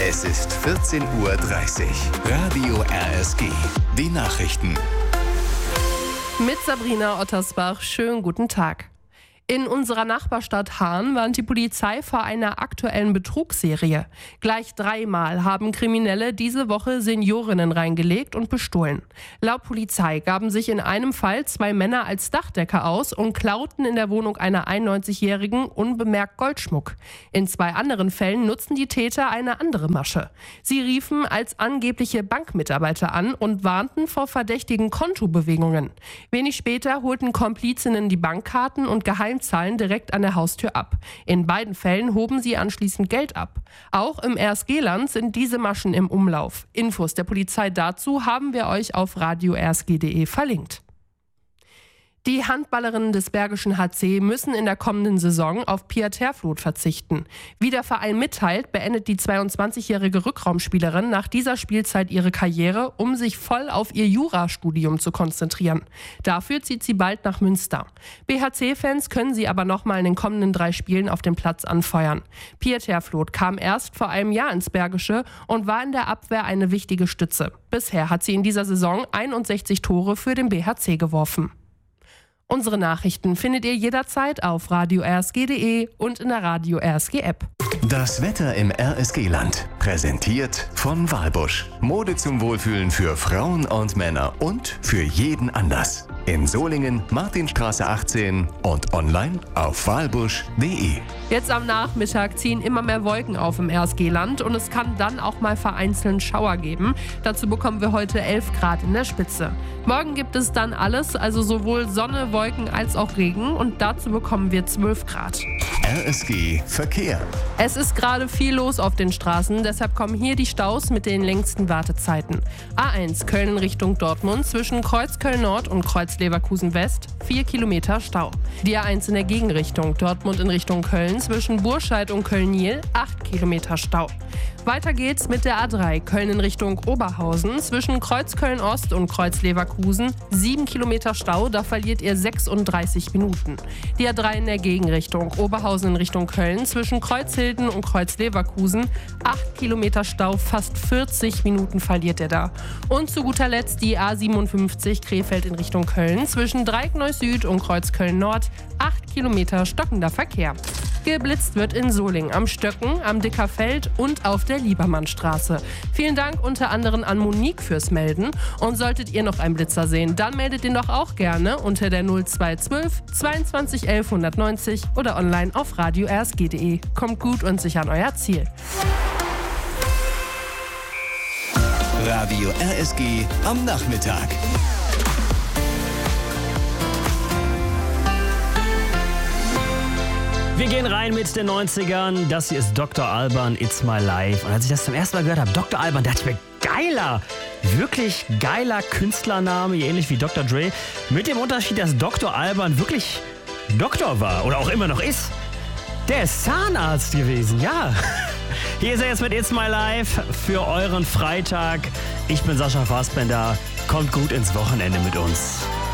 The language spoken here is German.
Es ist 14:30 Uhr. Radio RSG. Die Nachrichten. Mit Sabrina Ottersbach. Schönen guten Tag. In unserer Nachbarstadt Hahn warnt die Polizei vor einer aktuellen Betrugsserie. Gleich 3-mal haben Kriminelle diese Woche Seniorinnen reingelegt und bestohlen. Laut Polizei gaben sich in einem Fall 2 Männer als Dachdecker aus und klauten in der Wohnung einer 91-Jährigen unbemerkt Goldschmuck. In 2 anderen Fällen nutzten die Täter eine andere Masche. Sie riefen als angebliche Bankmitarbeiter an und warnten vor verdächtigen Kontobewegungen. Wenig später holten Komplizinnen die Bankkarten und Geheimzahlen direkt an der Haustür ab. In beiden Fällen hoben sie anschließend Geld ab. Auch im RSG-Land sind diese Maschen im Umlauf. Infos der Polizei dazu haben wir euch auf radio-rsg.de verlinkt. Die Handballerinnen des Bergischen HC müssen in der kommenden Saison auf Pia Terfloth verzichten. Wie der Verein mitteilt, beendet die 22-jährige Rückraumspielerin nach dieser Spielzeit ihre Karriere, um sich voll auf ihr Jurastudium zu konzentrieren. Dafür zieht sie bald nach Münster. BHC-Fans können sie aber nochmal in den kommenden 3 Spielen auf dem Platz anfeuern. Pia Terfloth kam erst vor einem Jahr ins Bergische und war in der Abwehr eine wichtige Stütze. Bisher hat sie in dieser Saison 61 Tore für den BHC geworfen. Unsere Nachrichten findet ihr jederzeit auf radio-rsg.de und in der Radio RSG App. Das Wetter im RSG-Land. Präsentiert von Walbusch. Mode zum Wohlfühlen für Frauen und Männer und für jeden Anlass. In Solingen, Martinstraße 18 und online auf walbusch.de. Jetzt am Nachmittag ziehen immer mehr Wolken auf im RSG-Land und es kann dann auch mal vereinzelt Schauer geben. Dazu bekommen wir heute 11 Grad in der Spitze. Morgen gibt es dann alles, also sowohl Sonne, Wolken als auch Regen und dazu bekommen wir 12 Grad. RSG Verkehr. Es ist gerade viel los auf den Straßen, deshalb kommen hier die Staus mit den längsten Wartezeiten. A1 Köln in Richtung Dortmund zwischen Kreuz Köln Nord und Kreuz Leverkusen West, 4 Kilometer Stau. Die A1 in der Gegenrichtung Dortmund in Richtung Köln zwischen Burscheid und Köln-Niel, 8 Kilometer Stau. Weiter geht's mit der A3 Köln in Richtung Oberhausen zwischen Kreuz Köln Ost und Kreuz Leverkusen, 7 Kilometer Stau, da verliert ihr 36 Minuten. Die A3 in der Gegenrichtung Oberhausen in Richtung Köln zwischen Kreuz Hilden und Kreuz Leverkusen, 8 Kilometer Stau, fast 40 Minuten verliert ihr da. Und zu guter Letzt die A57 Krefeld in Richtung Köln zwischen Dreieckneuss Süd und Kreuz Köln Nord, 8 Kilometer stockender Verkehr. Geblitzt wird in Solingen, am Stöcken, am Dickerfeld und auf der Liebermannstraße. Vielen Dank unter anderem an Monique fürs Melden. Und solltet ihr noch einen Blitzer sehen, dann meldet ihn doch auch gerne unter der 0212 22 11 190 oder online auf radio-rsg.de. Kommt gut und sicher an euer Ziel. Radio RSG am Nachmittag. Wir gehen rein mit den 90ern. Das hier ist Dr. Alban, It's My Life. Und als ich das zum ersten Mal gehört habe, Dr. Alban, dachte ich mir, geiler, wirklich geiler Künstlername, ähnlich wie Dr. Dre. Mit dem Unterschied, dass Dr. Alban wirklich Doktor war oder auch immer noch ist. Der ist Zahnarzt gewesen, ja. Hier ist er jetzt mit It's My Life für euren Freitag. Ich bin Sascha Fassbender. Kommt gut ins Wochenende mit uns.